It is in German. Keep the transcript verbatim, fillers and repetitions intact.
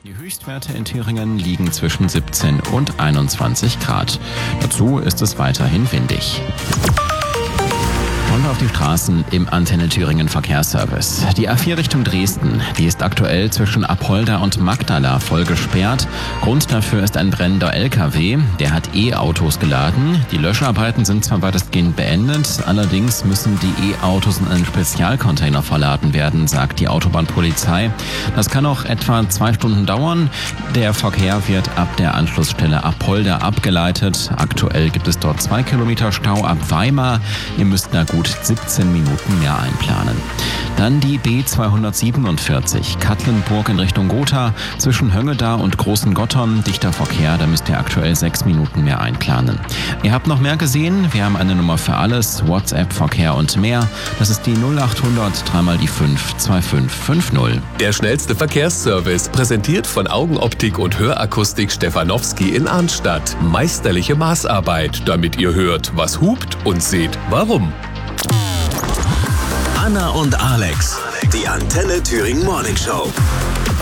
Die Höchstwerte in Thüringen liegen zwischen siebzehn und einundzwanzig Grad. Dazu ist es weiterhin windig. Und auf die Straßen im Antenne Thüringen Verkehrsservice. Die A vier Richtung Dresden, die ist aktuell zwischen Apolda und Magdala voll gesperrt. Grund dafür ist ein brennender L K W, der hat E-Autos geladen. Die Löscharbeiten sind zwar weitestgehend beendet, allerdings müssen die E-Autos in einen Spezialcontainer verladen werden, sagt die Autobahnpolizei. Das kann noch etwa zwei Stunden dauern. Der Verkehr wird ab der Anschlussstelle Apolda abgeleitet. Aktuell gibt es dort zwei Kilometer Stau ab Weimar. Ihr müsst da gut siebzehn Minuten mehr einplanen. Dann die B zweihundertsiebenundvierzig, Katlenburg in Richtung Gotha, zwischen Höngeda und Großen Gottorn, dichter Verkehr, da müsst ihr aktuell sechs Minuten mehr einplanen. Ihr habt noch mehr gesehen? Wir haben eine Nummer für alles, WhatsApp, Verkehr und mehr. Das ist die null achthundert dreimal die fünf zwei fünf fünf null. Der schnellste Verkehrsservice, präsentiert von Augenoptik und Hörakustik Stefanowski in Arnstadt. Meisterliche Maßarbeit, damit ihr hört, was hupt und seht, warum. Anna und Alex, die Antenne Thüringen Morning Show.